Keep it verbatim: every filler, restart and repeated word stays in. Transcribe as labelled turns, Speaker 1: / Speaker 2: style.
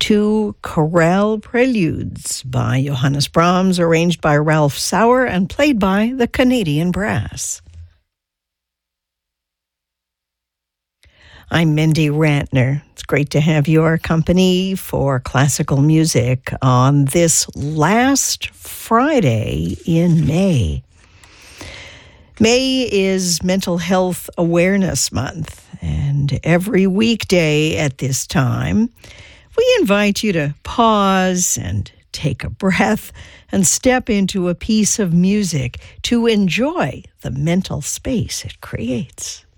Speaker 1: two chorale preludes by Johannes Brahms, arranged by Ralph Sauer and played by the Canadian Brass. I'm Mindy Rantner. It's great to have your company for classical music on this last Friday in May. May is Mental Health Awareness Month, and every weekday at this time, we invite you to pause and take a breath and step into a piece of music to enjoy the mental space it creates.